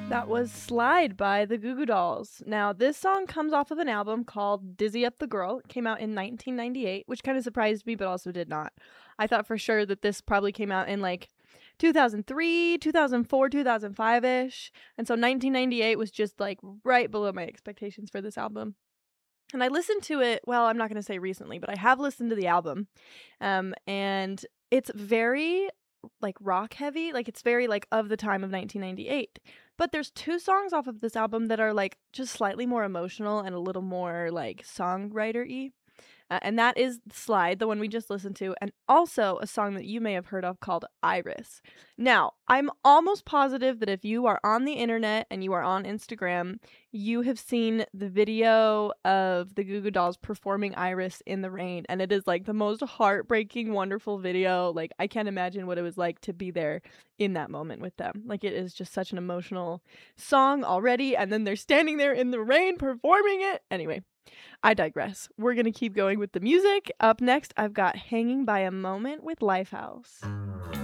That was Slide by the Goo Goo Dolls. Now, this song comes off of an album called Dizzy Up the Girl. It came out in 1998, which kind of surprised me, but also did not. I thought for sure that this probably came out in like 2003, 2004, 2005 ish. And so 1998 was just like right below my expectations for this album. And I listened to it, well, I'm not gonna say recently, but I have listened to the album, and it's very, like, rock heavy, like, it's very, like, of the time of 1998, but there's 2 songs off of this album that are, like, just slightly more emotional and a little more, like, songwriter-y. And that is Slide, the one we just listened to, and also a song that you may have heard of called Iris. Now, I'm almost positive that if you are on the internet and you are on Instagram, you have seen the video of the Goo Goo Dolls performing Iris in the rain, and it is like the most heartbreaking, wonderful video. Like, I can't imagine what it was like to be there in that moment with them. Like, it is just such an emotional song already, and then they're standing there in the rain performing it. Anyway, I digress. We're gonna keep going with the music. Up next, I've got Hanging by a Moment with Lifehouse.